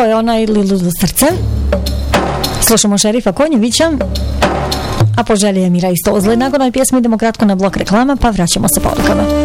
To je ona ili Ludo srce. Slušamo Šerifa Konjevića, a po želji Emira isto ozle. Nakon ovoj pjesmi idemo kratko na blok reklama, pa vraćamo se porukama.